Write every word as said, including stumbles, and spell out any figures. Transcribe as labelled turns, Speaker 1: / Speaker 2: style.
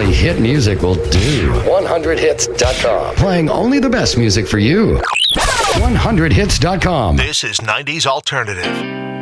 Speaker 1: only hit music will do. one hundred hits dot com. Playing only the best music for you. one hundred hits dot com.
Speaker 2: This is nineties Alternative.